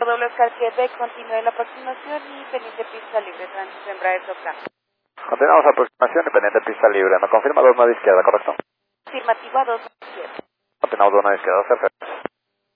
Doble Oscar Quebec, continúe la aproximación y pendiente pista libre, tránsito en Braille Soplan. Continuamos aproximación y pendiente pista libre. ¿Me confirma 29 izquierda, correcto? Afirmativo a 2 izquierda. Continuamos 29 izquierda, perfecto.